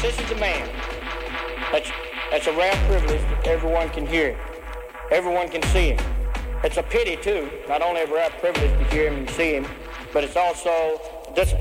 this is a man. That's a rare privilege that everyone can hear him. Everyone can see him. It's a pity, too, not only a rare privilege to hear him and see him, but it's also a disappointment